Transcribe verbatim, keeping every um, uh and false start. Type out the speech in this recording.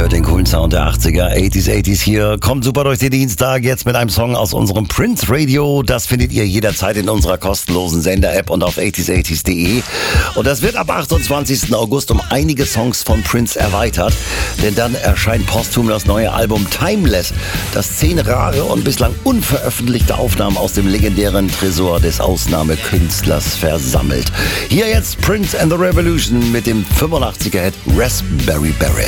hört den coolen Sound der achtziger, achtziger, achtziger hier. Kommt super durch den Dienstag jetzt mit einem Song aus unserem Prince Radio. Das findet ihr jederzeit in unserer kostenlosen Sender-App und auf achtziger achtziger punkt de. Und das wird ab achtundzwanzigsten August um einige Songs von Prince erweitert. Denn dann erscheint posthum das neue Album Timeless, das zehn rare und bislang unveröffentlichte Aufnahmen aus dem legendären Tresor des Ausnahmekünstlers versammelt. Hier jetzt Prince and the Revolution mit dem fünfundachtziger Hit Raspberry Beret.